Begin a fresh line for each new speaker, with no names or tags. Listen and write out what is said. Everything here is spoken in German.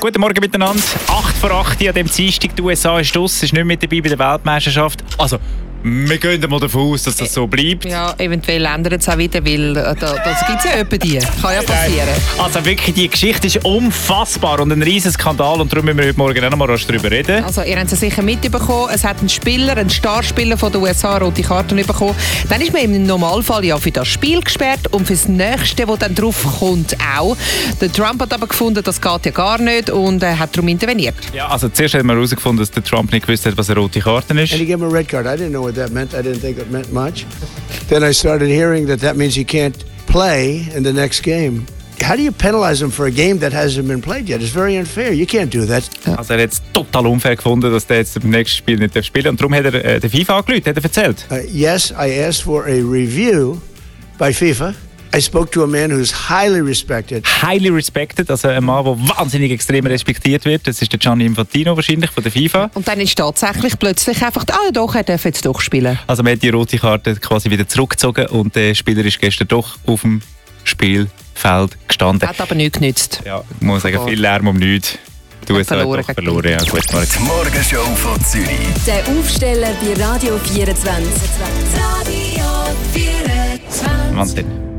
Guten Morgen miteinander. 8:08 an dem Dienstag. Die USA ist draussen, ist nicht mit dabei bei der Weltmeisterschaft. Also, wir gehen mal davon aus, dass das so bleibt.
Ja, eventuell ändert es auch wieder, weil das gibt es ja etwa die. Kann ja passieren.
Also wirklich, die Geschichte ist unfassbar und ein riesen Skandal und darum müssen wir heute Morgen auch noch mal darüber reden.
Also, ihr habt es sicher mitbekommen, es hat ein Starspieler von den USA rote Karten bekommen. Dann ist man im Normalfall ja für das Spiel gesperrt und für das Nächste, das dann drauf kommt, auch. Der Trump hat aber gefunden, das geht ja gar nicht und hat darum interveniert.
Ja, also zuerst hat man herausgefunden, dass der Trump nicht gewusst hat, was eine rote Karte ist.
And he gave him a red card. I didn't know what that meant. I didn't think it meant much. Then I started hearing that means he can't play in the next game. How do you penalize him for a game that hasn't been played yet? It's very unfair. You can't do that.
Also er hat es total unfair gefunden, dass der jetzt im nächsten Spiel nicht spielen darf. Und darum hat er der FIFA angerufen, hat er erzählt.
Yes, I asked for a review by FIFA. I spoke to a man who's highly respected.
Highly respected, also ein Mann, der wahnsinnig extrem respektiert wird. Das ist der Gianni Infantino wahrscheinlich von der FIFA.
Und dann ist tatsächlich plötzlich einfach, doch, er darf jetzt doch spielen.
Also man hat die rote Karte quasi wieder zurückgezogen und der Spieler ist gestern doch auf dem Spielfeld gestanden.
Hat aber nichts genützt.
Ja, ich muss sagen, viel Lärm um nichts. Du hast
verloren.
Ja, gut,
Die Morgenshow von Zürich.
Der Aufsteller bei Radio 24. Radio 24.
Wahnsinn.